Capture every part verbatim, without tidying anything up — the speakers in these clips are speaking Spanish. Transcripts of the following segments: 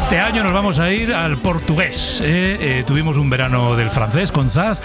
Este año nos vamos a ir al portugués. ¿eh? Eh, tuvimos un verano del francés con Zaz.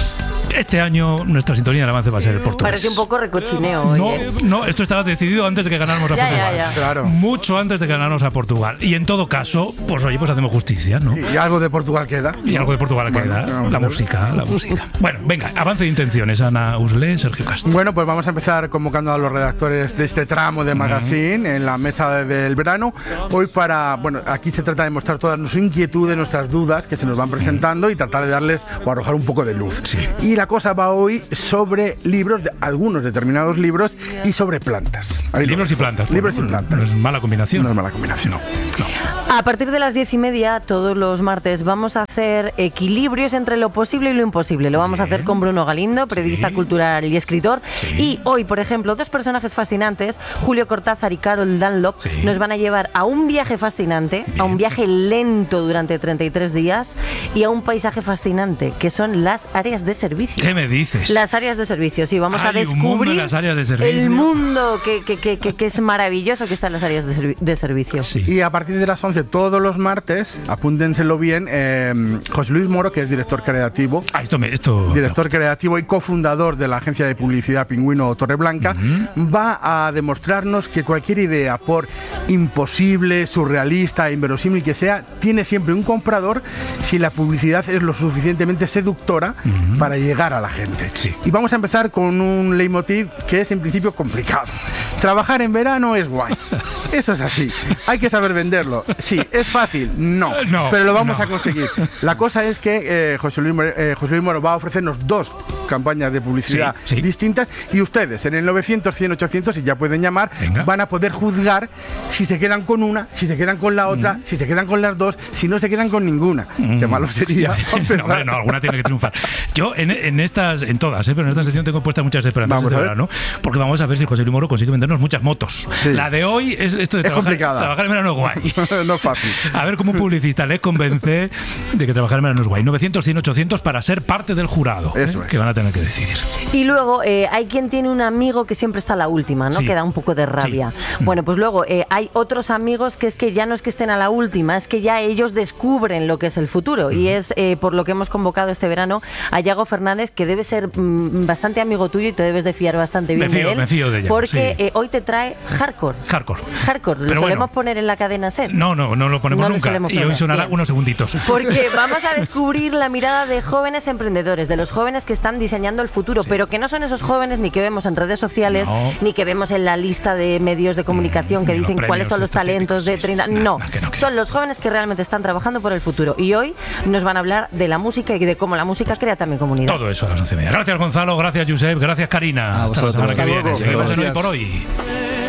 Este año nuestra sintonía de avance va a ser el portugués. Parece un poco recochineo. No, oye. no, esto estaba decidido antes de que ganáramos a Ya, Portugal. ya, ya. Claro. Mucho antes de que ganáramos a Portugal. Y en todo caso, pues oye, pues hacemos justicia, ¿no? Y algo de Portugal queda. Y algo de Portugal Bueno, queda. vamos La a ver. música, la música. Bueno, venga, avance de intenciones. Ana Uslé, Sergio Castro. Bueno, pues vamos a empezar convocando a los redactores de este tramo de Magazine en la mesa del verano. Hoy para, bueno, aquí se trata de mostrar todas nuestras inquietudes, nuestras dudas que se nos van presentando y tratar de darles o arrojar un poco de luz. Sí. Y la cosa va hoy sobre libros, de, algunos determinados libros y sobre plantas. Ahí lo Libros y dejo. plantas. Libros y Bueno, plantas. No es mala combinación. No es mala combinación. No, no. A partir de las diez y media, todos los martes, vamos a hacer equilibrios entre lo posible y lo imposible. Lo vamos a hacer con Bruno Galindo, periodista Sí. cultural y escritor. Sí. Y hoy, por ejemplo, dos personajes fascinantes, Julio Cortázar y Carol Dunlop, Sí. nos van a llevar a un viaje fascinante, a un viaje lento durante treinta y tres días y a un paisaje fascinante, que son las áreas de servicio. ¿Qué me dices? Las áreas de servicio, sí, vamos a Hay un mundo descubrir en las áreas de servicio. el mundo que, que, que, que, que es maravilloso que está en las áreas de, servi- de servicio. Sí. Y a partir de las once todos los martes, apúntenselo bien, eh, José Luis Moro, que es director creativo, Ah, esto me, esto director creativo y cofundador de la agencia de publicidad Pingüino Torreblanca, va a demostrarnos que cualquier idea, por imposible, surrealista, inverosímil que sea, tiene siempre un comprador si la publicidad es lo suficientemente seductora para llegar a la gente. Sí. Y vamos a empezar con un leitmotiv que es en principio complicado. Trabajar en verano es guay. Eso es así. Hay que saber venderlo. Sí, es fácil. No. No, pero lo vamos no. a conseguir. La cosa es que eh, José Luis, Moro- eh, José Luis Moro va a ofrecernos dos campañas de publicidad Sí, sí. distintas y ustedes en el novecientos, cien, ochocientos, y ya pueden llamar, Venga. van a poder juzgar si se quedan con una, si se quedan con la otra, si se quedan con las dos, si no se quedan con ninguna. Qué malo sería. No, hombre, no, alguna tiene que triunfar. Yo en, en estas, en todas, ¿eh? pero en esta sección tengo puestas muchas esperanzas Vamos este a ver. verano, porque vamos a ver si José Luis Moro consigue vendernos muchas motos. Sí. La de hoy es esto de Es trabajar, complicada. trabajar en verano es guay. No es fácil. A ver cómo un publicista les convence de que trabajar en verano es guay. novecientos, cien, ochocientos para ser parte del jurado, ¿eh? Eso es. que van a tener que decidir. Y luego eh, hay quien tiene un amigo que siempre está a la última, ¿no? Sí. Que da un poco de rabia. Sí. Bueno, pues luego eh, hay otros amigos que es que ya no es que estén a la última, es que ya ellos descubren lo que es el futuro. Y es eh, por lo que hemos convocado este verano a Yago Fernández, que debe ser mm, bastante amigo tuyo y te debes de fiar bastante bien Me fío, de él. me fío de Yago, porque sí. eh, hoy te trae Hardcore. Hardcore. Hardcore, lo Pero solemos bueno. poner en la cadena SER. No, no, no lo ponemos No lo nunca. solemos Y hoy poner. sonará Bien. unos segunditos. Porque vamos a descubrir la mirada de jóvenes emprendedores, de los jóvenes que están diseñando el futuro, Sí. pero que no son esos jóvenes ni que vemos en redes sociales, No. ni que vemos en la lista de medios de comunicación que Ni los dicen cuáles premios son los estos talentos de típicos, sí. treinta. No, No, no, que no, que son los jóvenes que realmente están trabajando por el futuro. Y hoy nos van a hablar de la música y de cómo la música crea también comunidad. Todo eso a las once y media. Gracias, Gonzalo. Gracias, Josep. Gracias, Karina. A Hasta la vosotros. semana que Hasta viene. luego. Seguimos en Hoy Gracias. por Hoy.